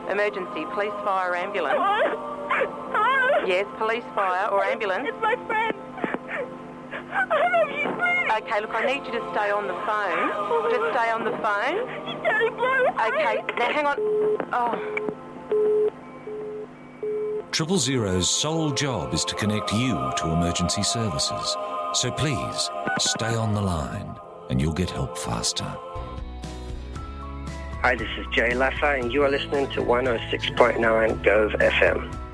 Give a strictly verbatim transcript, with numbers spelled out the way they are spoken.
Emergency, police, fire, ambulance. Hello? Hello? Yes, police, fire or ambulance. It's my friend. I love you, please. Okay, look, I need you to stay on the phone. Just stay on the phone. She's turning blue. Okay, now hang on. Oh. Triple Zero's sole job is to connect you to emergency services. So please, stay on the line and you'll get help faster. Hi, this is Jay Laffer and you are listening to one oh six point nine Gove F M.